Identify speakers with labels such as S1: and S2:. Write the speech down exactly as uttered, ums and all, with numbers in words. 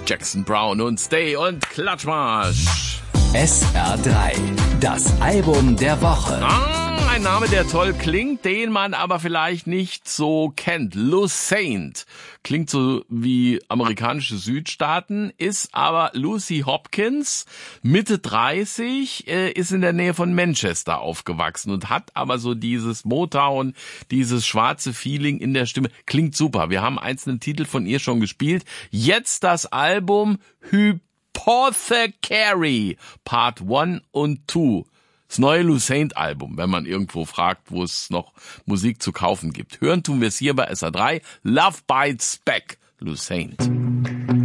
S1: Jackson Browne und Stay und Klatschmarsch.
S2: S R drei, das Album der Woche.
S1: Ah, ein Name, der toll klingt, den man aber vielleicht nicht so kennt. Lucent. Klingt so wie amerikanische Südstaaten, ist aber Lucy Hopkins, Mitte dreißig, äh, ist in der Nähe von Manchester aufgewachsen und hat aber so dieses Motown, dieses schwarze Feeling in der Stimme. Klingt super. Wir haben einzelne Titel von ihr schon gespielt. Jetzt das Album Hypothecary, Part eins und zwei. Das neue Lucent-Album, wenn man irgendwo fragt, wo es noch Musik zu kaufen gibt. Hören tun wir es hier bei S R drei. Love Bites Back, Lucent.